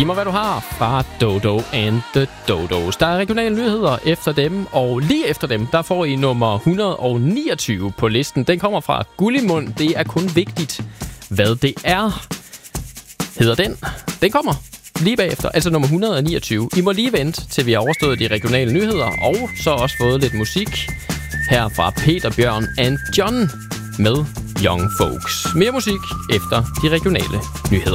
Giv mig, hvad du har fra Dodo and the Dodos. Der er regionale nyheder efter dem, og lige efter dem, der får I nummer 129 på listen. Den kommer fra Gullimund. Det er kun vigtigt, hvad det er, hedder den. Den kommer lige bagefter, altså nummer 129. I må lige vente, til vi har overstået de regionale nyheder, og så også fået lidt musik her fra Peter Bjørn and John med Young Folks. Mere musik efter de regionale nyheder.